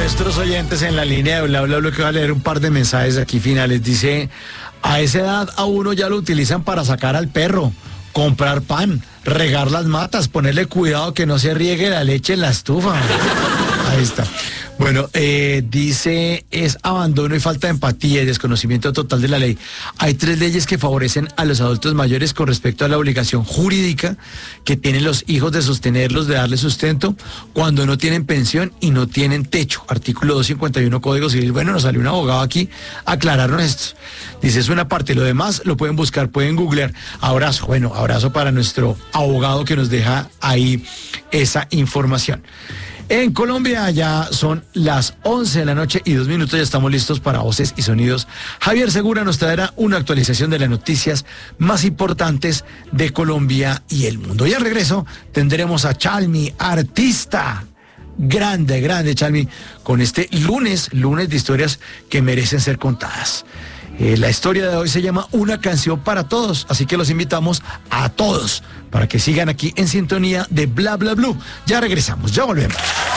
nuestros oyentes en la línea de Bla Bla Bla, que voy a leer un par de mensajes aquí finales. Dice, a esa edad a uno ya lo utilizan para sacar al perro, comprar pan, regar las matas, ponerle cuidado que no se riegue la leche en la estufa. Ahí está. Bueno, dice, es abandono y falta de empatía y desconocimiento total de la ley. Hay 3 leyes que favorecen a los adultos mayores con respecto a la obligación jurídica que tienen los hijos de sostenerlos, de darles sustento cuando no tienen pensión y no tienen techo. Artículo 251 Código Civil. Bueno, nos salió un abogado aquí a aclararnos esto. Dice, es una parte, lo demás lo pueden buscar, pueden googlear. Abrazo, bueno, abrazo para nuestro abogado que nos deja ahí esa información. En Colombia ya son las 11 de la noche y 2 minutos, ya estamos listos para Voces y Sonidos. Javier Segura nos traerá una actualización de las noticias más importantes de Colombia y el mundo. Y al regreso tendremos a Chalmi, artista. Grande Chalmi, con este lunes de historias que merecen ser contadas. La historia de hoy se llama Una canción para todos, así que los invitamos a todos para que sigan aquí en sintonía de Bla Bla Blue. Ya regresamos, ya volvemos.